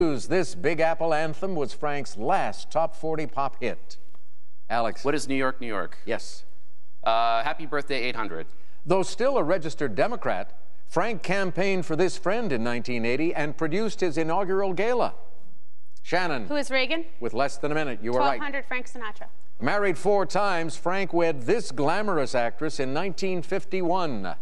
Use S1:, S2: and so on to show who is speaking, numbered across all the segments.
S1: This Big Apple anthem was Frank's last top 40 pop hit. Alex.
S2: What is New York, New York?
S1: Yes.
S2: Happy Birthday 800.
S1: Though still a registered Democrat, Frank campaigned for this friend in 1980 and produced his inaugural gala. Shannon.
S3: Who is Reagan?
S1: With less than a minute, you were right.
S3: 1200 Frank Sinatra.
S1: Married 4 times, Frank wed this glamorous actress in 1951.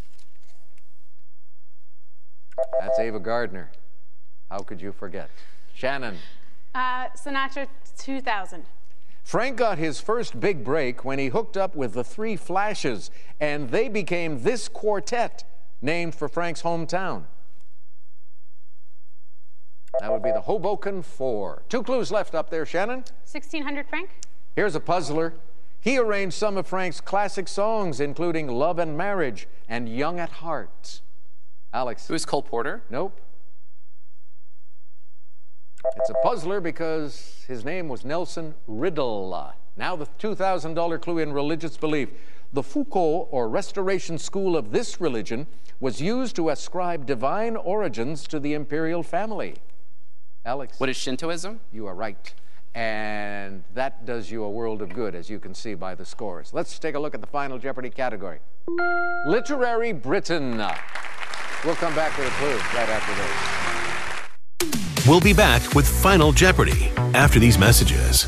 S1: That's Ava Gardner. How could you forget? Shannon.
S3: Sinatra 2000.
S1: Frank got his first big break when he hooked up with the Three Flashes, and they became this quartet, named for Frank's hometown. That would be the Hoboken Four. 2 clues left up there, Shannon.
S3: 1600 Frank.
S1: Here's a puzzler. He arranged some of Frank's classic songs, including Love and Marriage and Young at Heart. Alex.
S2: Who's Cole Porter?
S1: Nope. It's a puzzler because his name was Nelson Riddle. Now the $2,000 clue in religious belief. The Foucault, or Restoration school of this religion, was used to ascribe divine origins to the imperial family. Alex?
S2: What is Shintoism?
S1: You are right. And that does you a world of good, as you can see by the scores. Let's take a look at the final Jeopardy category. Literary Britain. We'll come back with a clue right after this.
S4: We'll be back with Final Jeopardy after these messages.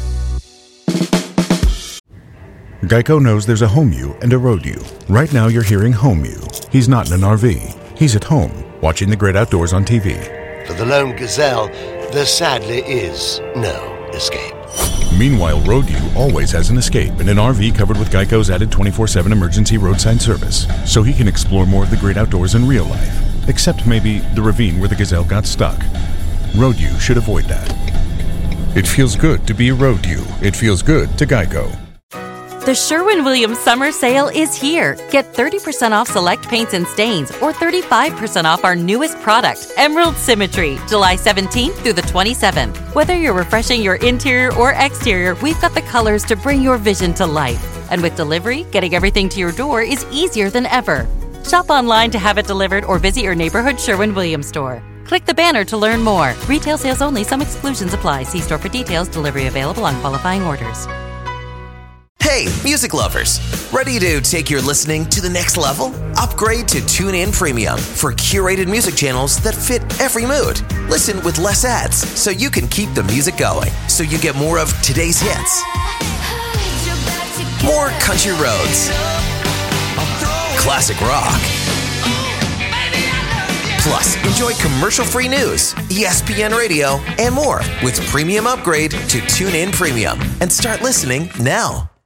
S5: Geico knows there's a home you and a road you. Right now you're hearing home you. He's not in an RV. He's at home, watching the great outdoors on TV.
S6: For the lone gazelle, there sadly is no escape.
S5: Meanwhile, road you always has an escape in an RV covered with Geico's added 24/7 emergency roadside service, so he can explore more of the great outdoors in real life. Except maybe the ravine where the gazelle got stuck. Road you should avoid that. It feels good to be a road you. It feels good to Geico.
S7: The Sherwin-Williams Summer Sale is here. Get 30% off select paints and stains or 35% off our newest product, Emerald Symmetry, July 17th through the 27th. Whether you're refreshing your interior or exterior, we've got the colors to bring your vision to life. And with delivery, getting everything to your door is easier than ever. Shop online to have it delivered or visit your neighborhood Sherwin-Williams store. Click the banner to learn more. Retail sales only. Some exclusions apply. See store for details. Delivery available on qualifying orders.
S8: Hey, music lovers! Ready to take your listening to the next level? Upgrade to TuneIn Premium for curated music channels that fit every mood. Listen with less ads so you can keep the music going. So you get more of today's hits, more country roads, classic rock. Plus, enjoy commercial-free news, ESPN Radio, and more with Premium Upgrade to TuneIn Premium. And start listening now.